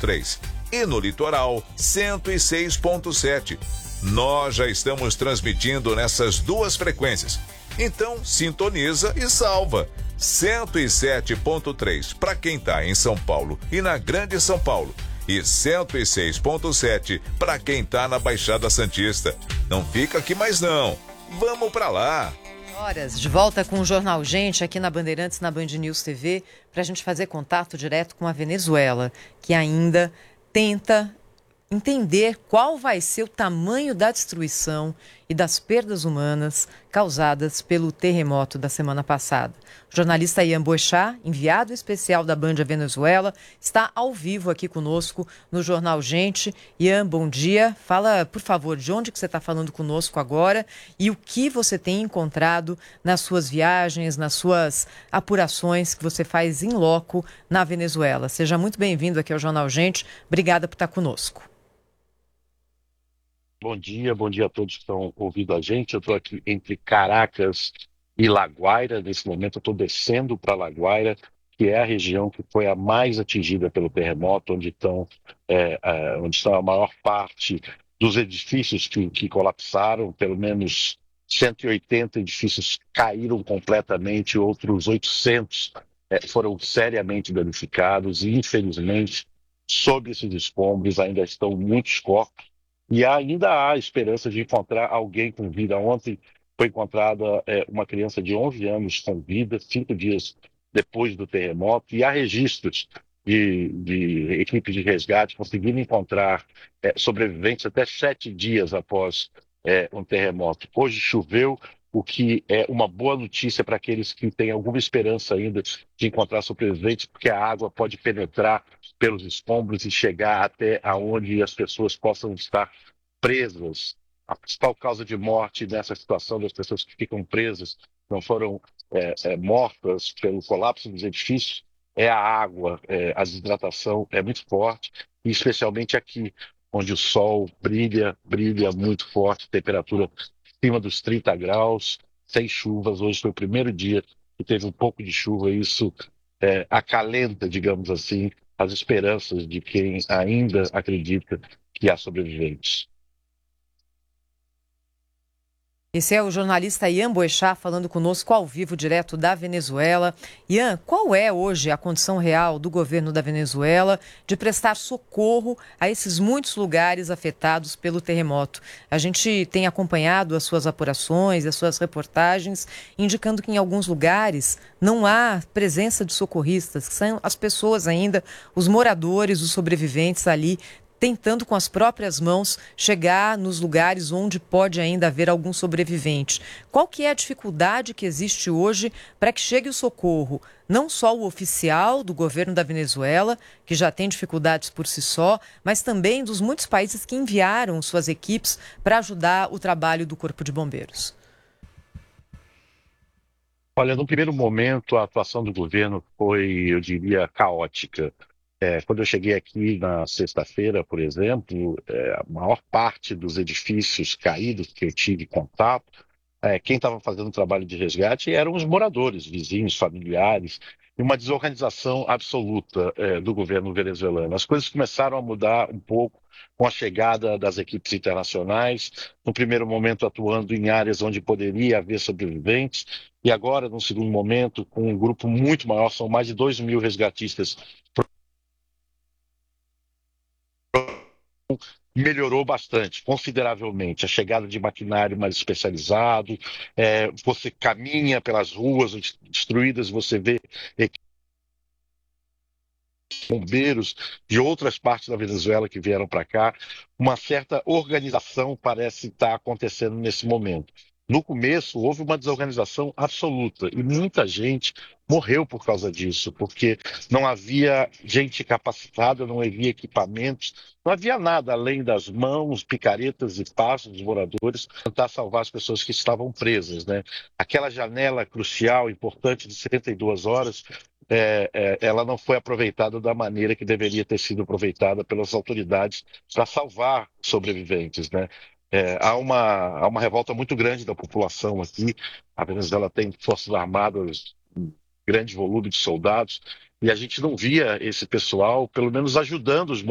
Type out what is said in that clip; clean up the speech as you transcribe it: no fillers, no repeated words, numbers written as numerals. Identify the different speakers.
Speaker 1: 106.3 e no litoral 106.7. Nós já estamos transmitindo nessas duas frequências. Então, sintoniza e salva. 107.3 para quem está em São Paulo e na Grande São Paulo. E 106.7 para quem está na Baixada Santista. Não fica aqui mais não. Vamos para lá.
Speaker 2: Horas de volta com o Jornal Gente aqui na Bandeirantes, na Band News TV, para a gente fazer contato direto com a Venezuela, que ainda tenta entender qual vai ser o tamanho da destruição e das perdas humanas causadas pelo terremoto da semana passada. O jornalista Ian Boechat, enviado especial da Band à Venezuela, está ao vivo aqui conosco no Jornal Gente. Ian, bom dia. Fala, por favor, de onde que você está falando conosco agora e o que você tem encontrado nas suas viagens, nas suas apurações que você faz em loco na Venezuela. Seja muito bem-vindo aqui ao Jornal Gente. Obrigada por estar conosco.
Speaker 3: Bom dia a todos que estão ouvindo a gente. Eu estou aqui entre Caracas e La Guaira. Nesse momento eu estou descendo para La Guaira, que é a região que foi a mais atingida pelo terremoto, onde estão a maior parte dos edifícios que colapsaram. Pelo menos 180 edifícios caíram completamente, outros 800 foram seriamente danificados e, infelizmente, sob esses escombros ainda estão muitos corpos. E ainda há esperança de encontrar alguém com vida. Ontem foi encontrada uma criança de 11 anos com vida, 5 dias depois do terremoto. E há registros de equipes de resgate conseguindo encontrar sobreviventes até 7 dias após um terremoto. Hoje choveu, o que é uma boa notícia para aqueles que têm alguma esperança ainda de encontrar sobreviventes, porque a água pode penetrar pelos escombros e chegar até aonde as pessoas possam estar presas. A principal causa de morte nessa situação das pessoas que ficam presas, não foram mortas pelo colapso dos edifícios, é a água. A desidratação é muito forte, e especialmente aqui, onde o sol brilha muito forte, temperatura acima dos 30 graus, sem chuvas. Hoje foi o primeiro dia que teve um pouco de chuva, e isso acalenta, digamos assim, as esperanças de quem ainda acredita que há sobreviventes.
Speaker 2: Esse é o jornalista Ian Boechat falando conosco ao vivo, direto da Venezuela. Ian, qual é hoje a condição real do governo da Venezuela de prestar socorro a esses muitos lugares afetados pelo terremoto? A gente tem acompanhado as suas apurações, as suas reportagens, indicando que em alguns lugares não há presença de socorristas, que são as pessoas ainda, os moradores, os sobreviventes ali, tentando com as próprias mãos chegar nos lugares onde pode ainda haver algum sobrevivente. Qual que é a dificuldade que existe hoje para que chegue o socorro? Não só o oficial do governo da Venezuela, que já tem dificuldades por si só, mas também dos muitos países que enviaram suas equipes para ajudar o trabalho do Corpo de Bombeiros.
Speaker 3: Olha, no primeiro momento, a atuação do governo foi, eu diria, caótica. Quando eu cheguei aqui na sexta-feira, por exemplo, a maior parte dos edifícios caídos que eu tive contato, quem estava fazendo o trabalho de resgate eram os moradores, vizinhos, familiares, e uma desorganização absoluta do governo venezuelano. As coisas começaram a mudar um pouco com a chegada das equipes internacionais, no primeiro momento atuando em áreas onde poderia haver sobreviventes, e agora, no segundo momento, com um grupo muito maior, são mais de 2.000 resgatistas. Melhorou bastante, consideravelmente. A chegada de maquinário mais especializado, você caminha pelas ruas destruídas, você vê bombeiros de outras partes da Venezuela que vieram para cá. Uma certa organização parece estar acontecendo nesse momento. No começo, houve uma desorganização absoluta e muita gente morreu por causa disso, porque não havia gente capacitada, não havia equipamentos, não havia nada além das mãos, picaretas e passos dos moradores para tentar salvar as pessoas que estavam presas, né? Aquela janela crucial, importante, de 72 horas, ela não foi aproveitada da maneira que deveria ter sido aproveitada pelas autoridades para salvar sobreviventes, né? Há uma revolta muito grande da população aqui. A Venezuela tem forças armadas, um grande volume de soldados, e a gente não via esse pessoal, pelo menos, ajudando os